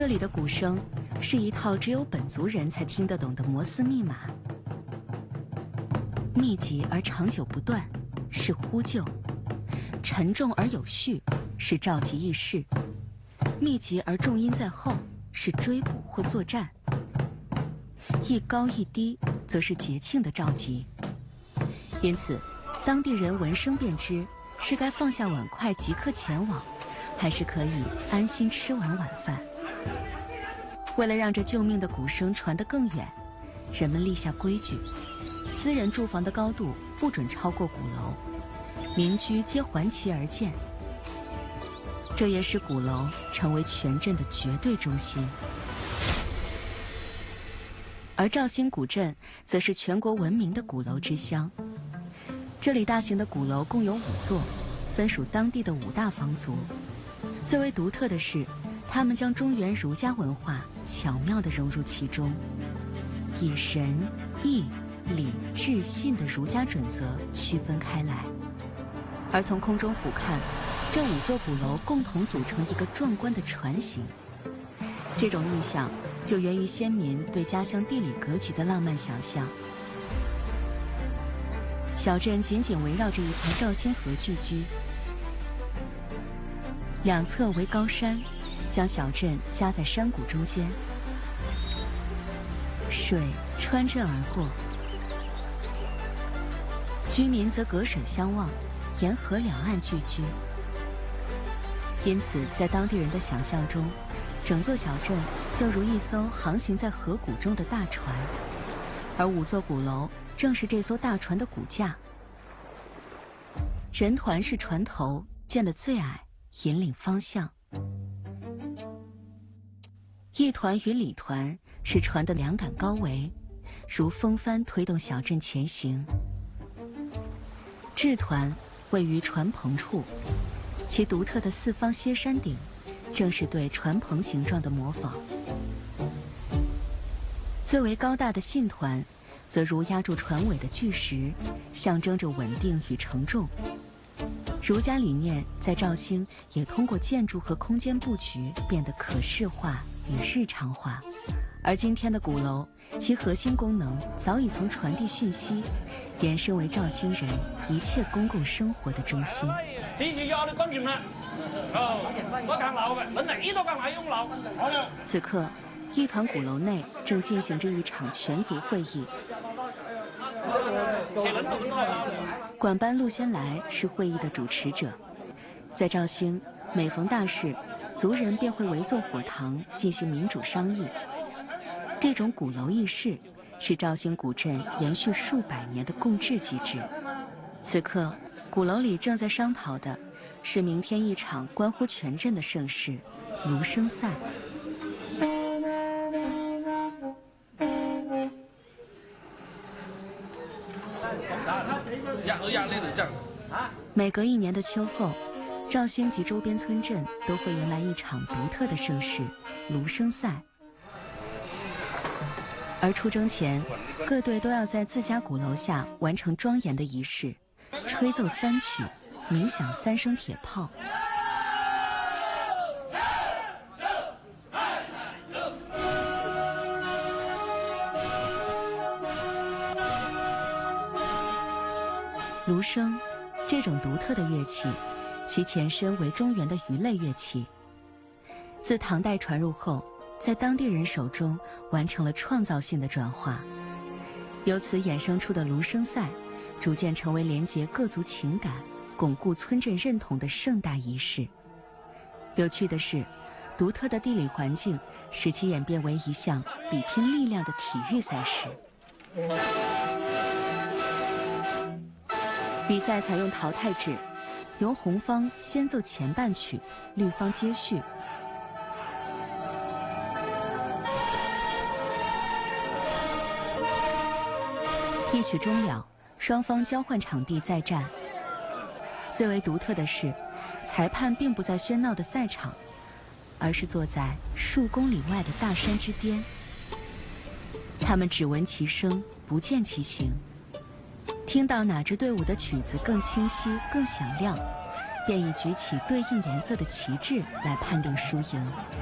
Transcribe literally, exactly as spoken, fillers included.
这里的鼓声是一套只有本族人才听得懂的摩斯密码，密集而长久不断是呼救，沉重而有序是召集议事，密集而重音在后是追捕或作战，一高一低则是节庆的召集。因此，当地人闻声便知是该放下碗筷即刻前往，还是可以安心吃完晚饭。为了让这救命的鼓声传得更远，人们立下规矩：私人住房的高度不准超过鼓楼，民居皆环其而建。这也使鼓楼成为全镇的绝对中心。而肇兴古镇则是全国闻名的鼓楼之乡。这里大型的鼓楼共有五座，分属当地的五大方族。最为独特的是，他们将中原儒家文化巧妙地融入其中，以仁、义、礼、智、信的儒家准则区分开来。而从空中俯瞰，这五座鼓楼共同组成一个壮观的船形。这种意象就源于先民对家乡地理格局的浪漫想象。小镇紧紧围绕着一条肇兴河聚居，两侧为高山，将小镇夹在山谷中间，水穿镇而过，居民则隔水相望，沿河两岸聚居。因此，在当地人的想象中，整座小镇就如一艘航行在河谷中的大船，而五座鼓楼正是这艘大船的骨架。人团是船头，建得最矮，引领方向。义团与礼团是船的两杆高桅，如风帆推动小镇前行。智团位于船篷处，其独特的四方歇山顶正是对船篷形状的模仿。最为高大的信团则如压住船尾的巨石，象征着稳定与承重。儒家理念在肇兴也通过建筑和空间布局变得可视化与日常化，而今天的鼓楼，其核心功能早已从传递讯息，延伸为肇兴人一切公共生活的中心。此刻，义团鼓楼内正进行着一场全族会议。管班陆先来是会议的主持者。在肇兴，每逢大事，族人便会围坐火堂进行民主商议。这种鼓楼议事是肇兴古镇延续数百年的共治机制。此刻，鼓楼里正在商讨的是明天一场关乎全镇的盛事——芦笙赛。每隔一年的秋后，肇兴及周边村镇都会迎来一场独特的盛事——芦笙赛。而出征前，各队都要在自家鼓楼下完成庄严的仪式，吹奏三曲，鸣响三声铁炮。芦笙这种独特的乐器，其前身为中原的鱼类乐器，自唐代传入后，在当地人手中完成了创造性的转化。由此衍生出的芦笙赛，逐渐成为连结各族情感、巩固村镇认同的盛大仪式。有趣的是，独特的地理环境使其演变为一项比拼力量的体育赛事。比赛采用淘汰制，由红方先奏前半曲，绿方接续。一曲终了，双方交换场地再战。最为独特的是，裁判并不在喧闹的赛场，而是坐在数公里外的大山之巅。他们只闻其声，不见其形。听到哪支队伍的曲子更清晰、更响亮，便以举起对应颜色的旗帜来判定输赢。